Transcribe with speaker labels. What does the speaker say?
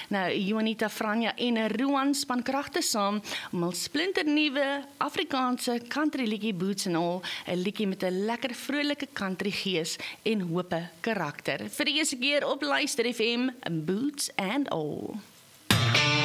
Speaker 1: Nou, Juanita Franja en Roan span kragte saam om 'n splinternuwe Afrikaanse country liedjie Boots and All, 'n liedjie met 'n lekker vrolike country gees en hope karakter. Vir die eerste keer op Luister FM, Boots and All.